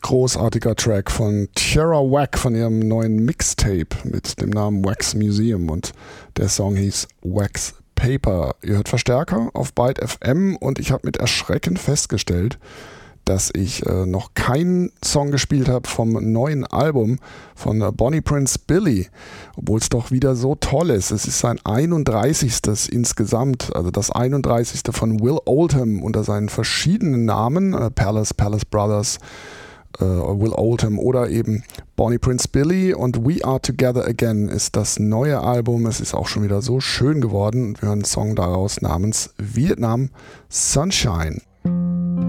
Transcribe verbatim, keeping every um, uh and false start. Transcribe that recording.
großartiger Track von Tierra Whack von ihrem neuen Mixtape mit dem Namen Wax Museum und der Song hieß Wax Paper. Ihr hört Verstärker auf Byte F M und ich habe mit Erschrecken festgestellt, dass ich äh, noch keinen Song gespielt habe vom neuen Album von äh, Bonnie Prince Billy, obwohl es doch wieder so toll ist. Es ist sein einunddreißigstes insgesamt, also das einunddreißigste von Will Oldham unter seinen verschiedenen Namen, äh, Palace, Palace Brothers, äh, Will Oldham oder eben Bonnie Prince Billy, und We Are Together Again ist das neue Album. Es ist auch schon wieder so schön geworden und wir hören einen Song daraus namens Vietnam Sunshine.